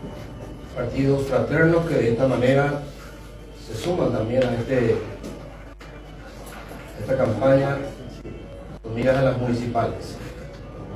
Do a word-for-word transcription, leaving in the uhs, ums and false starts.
partidos fraternos que de esta manera se suman también a este, esta campaña con miras a las municipales.